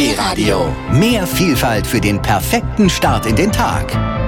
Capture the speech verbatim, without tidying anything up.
B Radio. Mehr Vielfalt für den perfekten Start in den Tag.